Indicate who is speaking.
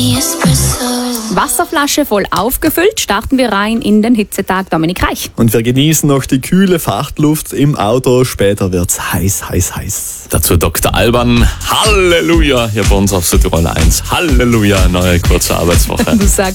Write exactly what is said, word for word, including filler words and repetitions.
Speaker 1: Wasserflasche voll aufgefüllt, starten wir rein in den Hitzetag. Dominik Reich.
Speaker 2: Und wir genießen noch die kühle Fahrtluft im Auto. Später wird's heiß, heiß, heiß.
Speaker 3: Dazu Doktor Alban. Halleluja, hier bei uns auf Südtirol eins. Halleluja, neue kurze Arbeitswoche.
Speaker 1: Du sagst